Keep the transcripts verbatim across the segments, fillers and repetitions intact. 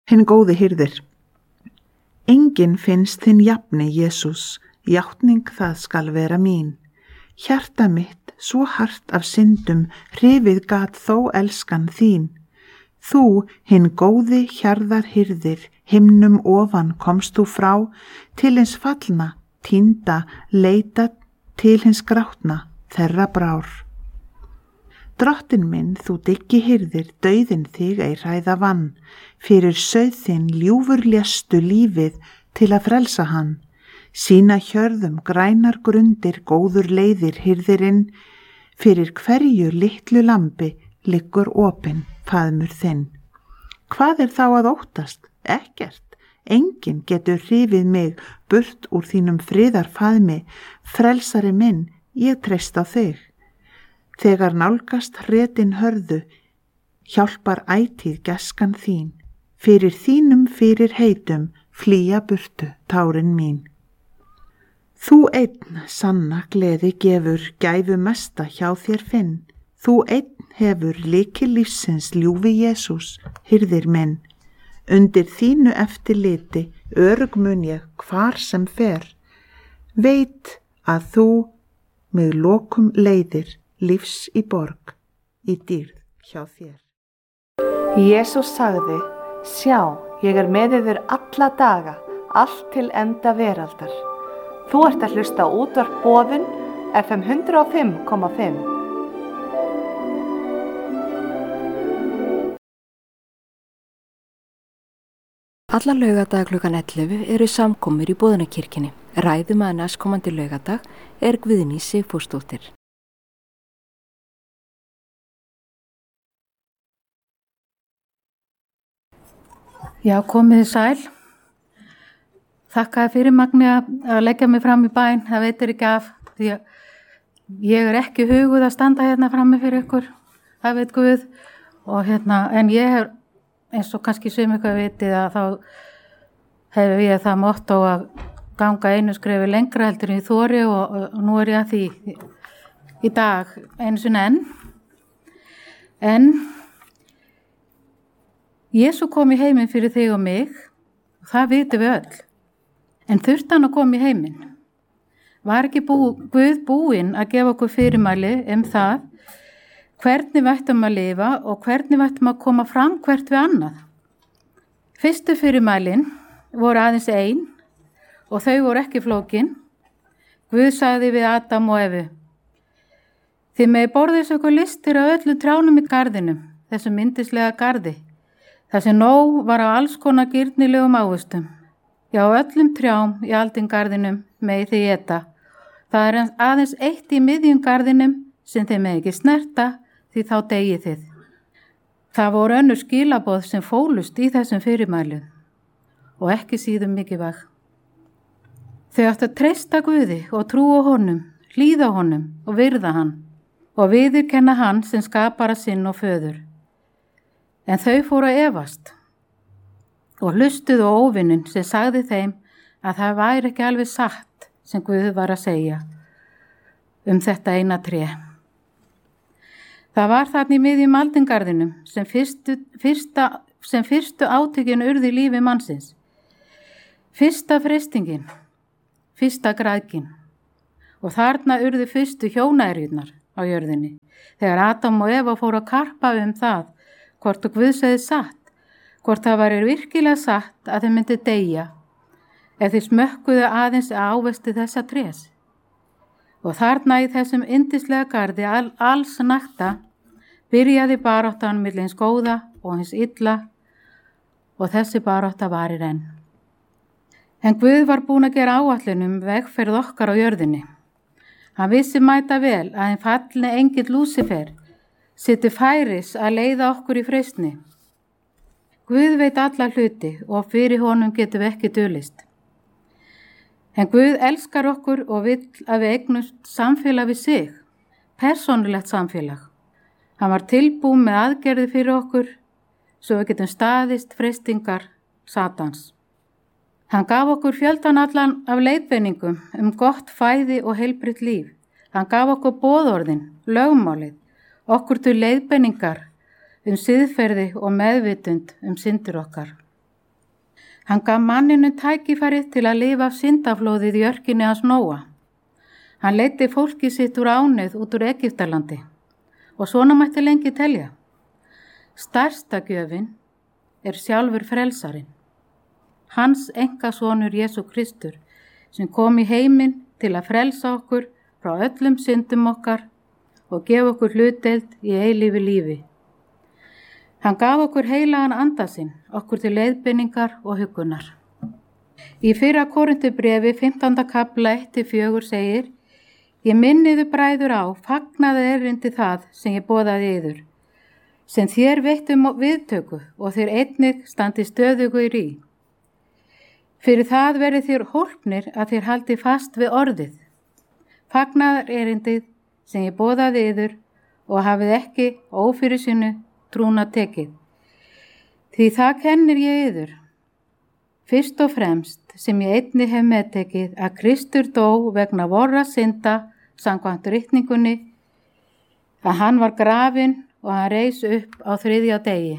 Hinn góði hirðir. Enginn finnst þinn jafni, Jesús, játning það skal vera mín. Hjarta mitt, svo hart af syndum, hrifið gat þó elskan þín. Þú, hinn góði hjarðar hirðir, himnum ofan komst þú frá, til hins fallna, týnda, leita til hins grátna, þeirra brár. Drottin minn, þú dyggi hirðir, dauðin þig ei hræða vann, fyrir sauð þinn ljúfur léstu lífið til að frelsa hann. Sína hjörðum grænar grundir, góður leiðir hirðirinn, fyrir hverju litlu lambi liggur opinn faðmur þinn. Hvað er þá að óttast? Ekkert. Enginn getur hrifið mig burt úr þínum friðar faðmi, frelsari minn, ég treyst á þig. Þegar nálgast hretin hörðu, hjálpar ætíð gæskan þín, fyrir þínum fyrir heitum flýja burtu tárin mín. Þú einn sanna gleði gefur, gæfu mesta hjá þér finn, þú einn hefur lykil lífsins ljúfi Jesús, hirðir minn. Undir þínu eftirliti örugg mun ég hvar sem fer, veit að þú mig lokum leiðir, lífs í borg, í dýrð hjá þér. Jesús sagði, sjá, ég er með yfir alla daga, allt til enda veraldar. Þú ert að hlusta á útvarp Boðun, F M hundrað og fimm komma fimm. Alla laugardag klukkan ellefu eru samkomur í Boðunarkirkjunni. Ræðum að næstkomandi laugardag er Guðný Sigfúsdóttir. Já, komið þið sæl. Þakkaði fyrir Magni að leggja mig fram í bæn, það veitir ekki af, því að ég er ekki huguð að standa hérna frammi fyrir ykkur, það veit Guð, og hérna, en ég hef, eins og kannski sem ykkur vitið, að þá hefur ég það mottó að ganga einu skrefi lengra heldur en í þori, og, og nú er ég að því í dag einu sinni enn, en Jesú kom í heiminn fyrir þig og mig, og það vitum við öll. En þurfti hann að koma í heiminn? Var ekki bú, Guð búinn að gefa okkur fyrirmæli um það hvernig við ættum að lifa og hvernig við ættum að koma fram hvert við annað? Fyrstu fyrirmælin voru aðeins ein og þau voru ekki flókin. Guð sagði við Adam og Evu, þið megi borðið svo listir af öllu trjánum í garðinum, þessum yndislega garði. Það sem nóg var á alls konar gyrnilegum ávöxtum. Já, öllum trjám í aldingarðinum megi þið éta. Það er aðeins eitt í miðjum garðinum sem þið megi ekki snerta, því þá deyið þið. Það voru önnur skilaboð sem fólust í þessum fyrirmælum og ekki síðum mikilvæg. Þau áttu að treysta Guði og trúa honum, hlýða honum og virða hann og viðurkenna hann sem skapara sinn og föður. En þau fóru að efast og hlustuðu á óvinnin sem sagði þeim að það væri ekki alveg satt sem Guð var að segja um þetta eina tré. Það var þarna í miðjum aldingarðinum sem fyrstu, fyrsta, sem fyrstu átökin urðu í lífi mannsins. Fyrsta freistingin, fyrsta græðkin og þarna urðu fyrstu hjónaerjurnar á jörðinni þegar Adam og Eva fóru að karpa um það hvort og Guð segði satt, hvort það var virkilega satt að þeir myndi deyja ef þeir smökkuðu aðeins ávexti þessa trés. Og þarna í þessum yndislega garði all, alls nakta byrjaði baráttan milli hins góða og hins illa og þessi barátta varir enn. En Guð var búinn að gera áætlun um vegferð okkar á jörðinni. Hann vissi mæta vel að hinn fallni engill Lúsifer situr færis að leiða okkur í freistni. Guð veit alla hluti og fyrir honum getum við ekki dulist. En Guð elskar okkur og vill að við eignumst samfélag við sig, persónulegt samfélag. Hann var tilbúinn með aðgerði fyrir okkur, svo við getum staðist freistingar Satans. Hann gaf okkur fjöldan allan af leiðbeiningum um gott fæði og heilbrigt líf. Hann gaf okkur boðorðin, lögmálið, okkur til leiðbeiningar um siðferði og meðvitund um syndir okkar. Hann gaf manninu tækifærið til að lifa af syndaflóðið í örkinni hans Nóa. Hann leiddi fólki sitt úr ánauð út úr Egyptalandi og svona mætti lengi telja. Stærsta gjöfin er sjálfur frelsarinn. Hans einkasonur Jesú Kristur sem kom í heiminn til að frelsa okkur frá öllum syndum okkar og gefa okkur hlutdeild í eilífi lífi. Hann gaf okkur heilagan anda sinn, okkur til leiðbeiningar og huggunar. Í fyrra Korintubréfi fimmtánda kafla eitt til fjögur segir: Ég minniðu bræður á, fagnaði erindi það sem ég boðaði yður, sem þér veittum viðtöku og þér einnig standi stöðugur í. Fyrir það verið þér hólpnir að þér haldi fast við orðið. Fagnaðar erindið sem ég boðaði yður og hafið ekki ófyrirsynnu trúna tekið. Því það kennir ég yður. Fyrst og fremst sem ég einnig hef meðtekið að Kristur dó vegna vorra synda samkvæmt ritningunni, að hann var grafinn og hann reis upp á þriðja degi.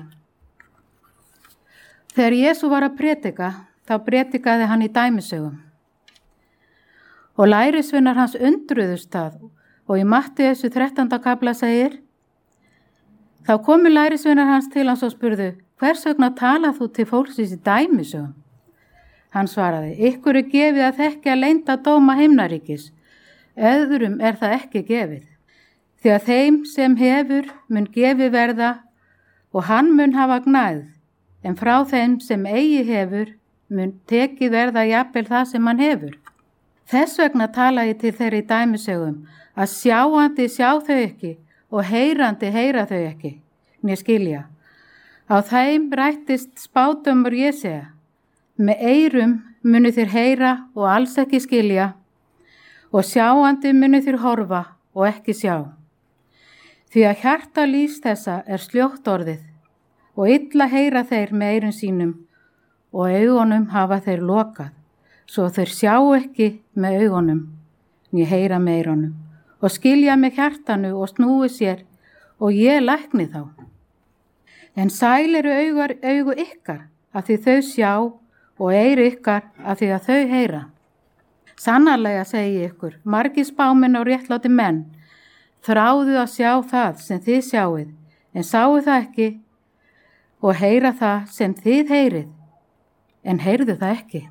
Þegar Jesú var að prédika, þá prédikaði hann í dæmisögum. Og lærisveinar hans undruðust það og í Mattheusar þrettánda kafla segir: Þá komu lærisveinar hans til hans og spurðu: Hvers vegna talað þú til fólksins í dæmisögum? Hann svaraði: Ykkur er gefið að þekkja leynda dóma himnaríkis, öðrum er það ekki gefið. Því að þeim sem hefur mun gefið verða og hann mun hafa gnægð, en frá þeim sem eigi hefur mun tekið verða jafnvel það sem hann hefur. Þess vegna tala ég til þeirra í dæmisögum, að sjáandi sjá þau ekki og heyrandi heyra þau ekki, né skilja. Á þeim rættist spádómur Jesæja: Með eyrum munu þér heyra og alls ekki skilja, og sjáandi munu þér horfa og ekki sjá. Því að hjarta lýs þessa er sljótt orðið, og illa heyra þeir með eyrum sínum, og augunum hafa þeir lokað, svo þeir sjá ekki með augunum, né heyra með eyrunum, og skilja með hjartanu og snúi sér, og ég lækni þá. En sæl eru augu, augu ykkar, af því þau sjá, og eyru ykkar af því að þau heyra. Sannarlega segi ykkur, margir spámenn og réttlátir menn þráðu að sjá það sem þið sjáið, en sáu það ekki, og heyra það sem þið heyrið, en heyrðu það ekki.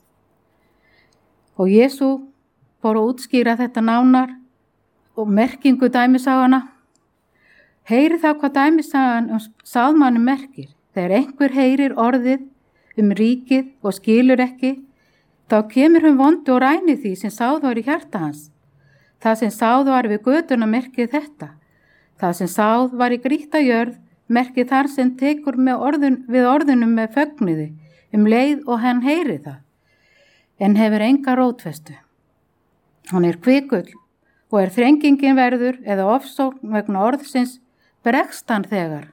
Og Jesú fór að útskýra þetta nánar og merkingu dæmisagana. Heyri það hvað dæmisagan um sáðmanni merkir. Þegar einhver heyrir orðið um ríkið og skilur ekki, þá kemur hún vondu og ræni því sem sáð var í hjarta hans. Það sem sáð var við götuna merkir þetta. Það sem sáð var í grýtta jörð merkir þar sem tekur með orðun, við orðunum með fögnuði, um leið og hann heyri það, en hefur enga rótfestu. Hann er kvikull og er þrengingin verður eða ofsókn vegna orðsins bregst hann þegar.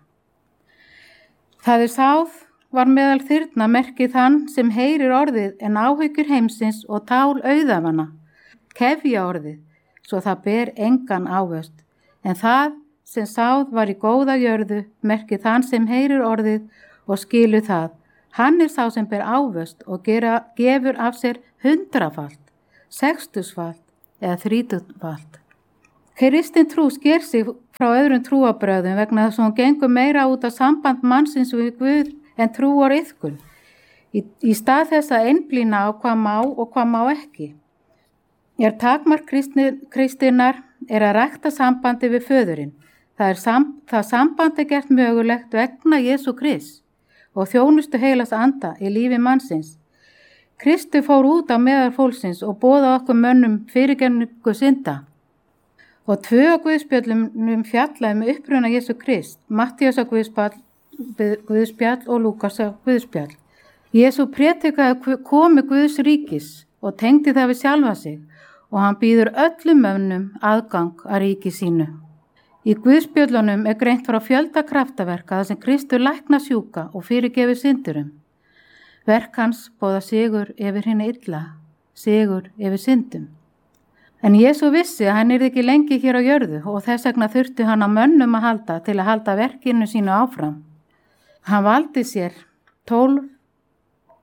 Það er sáð var meðal þyrna merkið þann sem heyrir orðið en áhyggjur heimsins og tál auðafana, kefja orðið, svo það ber engan ávöxt, en það sem sáð var í góða jörðu merkið þann sem heyrir orðið og skilur það. Hann er sá sem ber ávöxt og gera, gefur af sér hundrafalt, sextusfalt eða þrítufalt. Kristin trú sker sig frá öðrum trúabröðum vegna þess að hún gengur meira út af samband mannsins við Guð en trúar iðkun, í, í stað þess að einblína á hvað má og hvað má ekki. Er takmark kristinnar er að rækta sambandi við föðurinn. Það, er sam, það sambandi er gert mögulegt vegna Jesú Krist og þjónustu heilags anda í lífi mannsins. Kristi fór út á meðal fólksins og boða okkur mönnum fyrirgefningu synda. Og tvö á Guðspjöllum fjallaði með uppruna Jesú Krist, Matthías á Guðspjall, Guðspjall og Lúkas á Guðspjall. Jesú prédikaði komu Guðs ríkis og tengdi það við sjálfa sig og hann býður öllum mönnum aðgang að ríki sínu. Í Guðspjöllunum er greint frá fjölda kraftaverka þar sem Kristur lækna sjúka og fyrirgefi syndurum. Verk hans boða sigur yfir hinna illa, sigur yfir syndum. En Jesú vissi að hann yrði ekki lengi hér á jörðu og þess vegna þurfti hann á mönnum að halda til að halda verkinu sínu áfram. Hann valdi sér tólf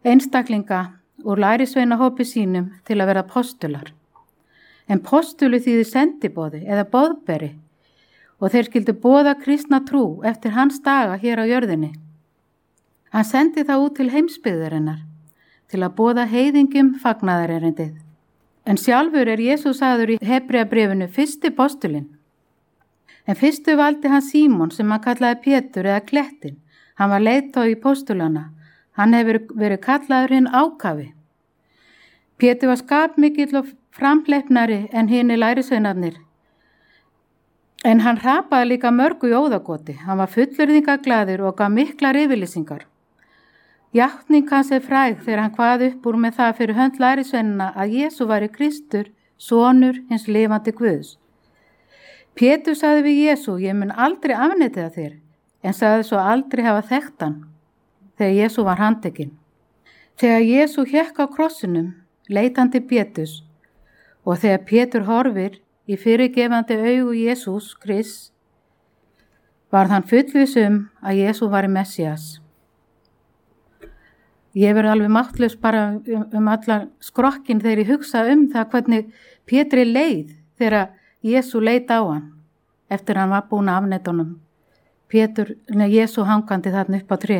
einstaklinga úr lærisveinahópi sínum til að vera postular. En postulu þýðir sendiboði eða boðberi og þeir skildu boða kristna trú eftir hans daga hér á jörðinni. Hann sendi það út til heimsbyggðarinnar til að boða heiðingum fagnaðarerindið. En sjálfur er Jesús sagður í Hebreabréfinu fyrsti postulinn. En fyrstu valdi hann Símon sem hann kallaði Pétur eða Klettin. Hann var leiðtogi postulana. Hann hefur verið kallaður hinn ákafi. Pétur var skapmikill og framhleypnari en hinni lærisveinarnir. En hann hrapaði líka mörgu í óðagoti. Hann var fullyrðingaglaður og gaf miklar yfirlýsingar. Játning hans er fræg þegar hann kvað upp úr með það fyrir hönd lærisveinana að Jesú væri Kristur, sonur hins lifandi Guðs. Pétur sagði við Jesú, ég mun aldrei afneita þér, en sagði svo aldrei hafa þekkt hann, þegar Jesú var handtekinn. Þegar Jesú hékk á krossinum, leit hann til Péturs, og þegar Pétur horfir í fyrirgefandi augu Jesús Krist, varð hann fullviss um að Jesú var Messias. Ég verði alveg máttlaus bara um, um allar skrokkin þegar ég hugsa um það hvernig Pétri leið þegar Jesú leit á hann eftir hann var búin að afneita honum. Pétur, neða Jesú hangandi þarna upp á tré.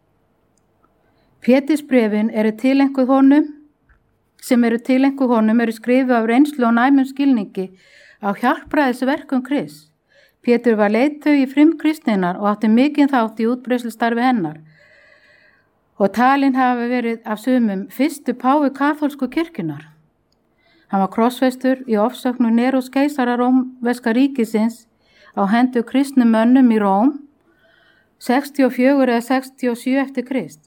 Pétursbréfin eru tilenguð honum, sem eru tilenguð honum, eru skrifuð af reynslu og næmum skilningi á hjálpræðisverkum Krists. Pétur var leiðtogi frumkristninnar og átti mikinn þátt í útbreiðslustarfi hennar. Og talinn hafi verið af sumum fyrstu páfi kaþólsku kirkjunar. Hann var krossfestur í ofsóknu Neros keisara rómverska ríkisins á hendur kristnum mönnum í Róm, sextíu og fjögur eða sextíu og sjö eftir Krist.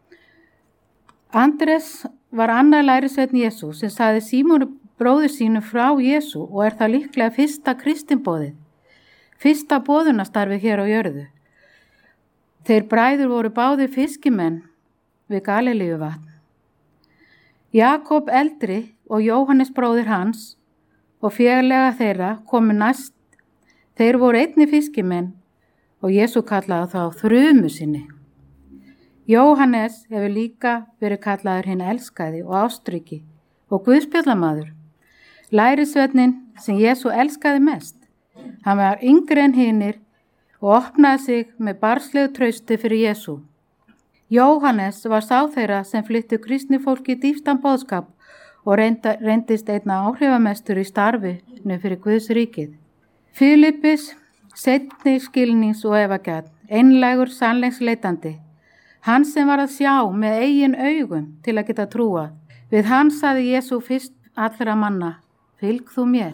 Andrés var annar lærisveinn Jesú sem sagði Símoni bróður sínu frá Jesú og er það líklega fyrsta kristinboðið, fyrsta boðunastarfi hér á jörðu. Þeir bræður voru báðir fiskimenn við Galilíuvatn. Jakob eldri og Jóhannes bróðir hans og félaga þeirra komu næst. Þeir voru einni fiskimenn og Jesú kallaði þá þrumu sinni. Jóhannes hefur líka verið kallaður hinn elskaði og ástriki og guðspjallamaður, lærisveinninn sem Jesú elskaði mest. Hann var yngri en hinnir og opnaði sig með barnslegu trausti fyrir Jesú. Jóhannes var sá þeirra sem flyttu kristni fólki dýpstan boðskap og reynda, reyndist einna áhrifamestur í starfinu fyrir Guðs ríkið. Filippus, seinni skilnings og efagjörn, einlægur sannleiksleitandi. Hann sem var að sjá með eigin augum til að geta trúa. Við hann sagði Jesú fyrst allra manna, fylg þú mér.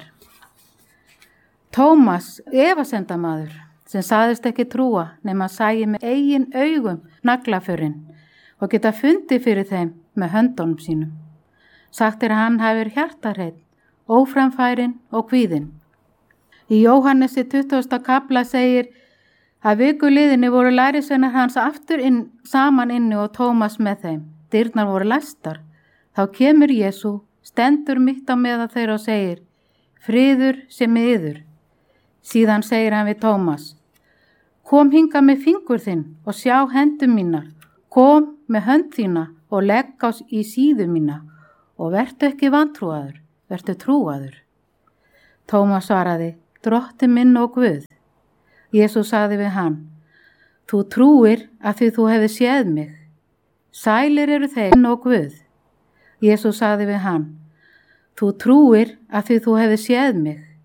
Tómas, efasendamaður, sem sagðist ekki trúa nema að sæi með eigin augum naglaförinn og geta fundið fyrir þeim með höndunum sínum. Sagt er að hann hafði hjartarheill, óframfærin og kvíðin. Í Jóhannesi tuttugasta kafla segir að viku liðinni voru lærisveinar hans aftur inn, saman inni og Tómas með þeim. Dyrnar voru læstar. Þá kemur Jesú, stendur mitt á meðal þeirra og segir, friður sé með yður. Síðan segir hann við Tómas, kom hinga með fingur þinn og sjá hendur mínar, kom með hönd þína og legg á í síðu mína og vertu ekki vantrúaður, vertu trúaður. Tómas svaraði, Drottinn minn og Guð. Jesús sagði við hann, þú trúir að því þú hefði séð mig. Sælir eru þeir og Guð. Jesús sagði við hann, þú trúir að því þú hefði séð mig.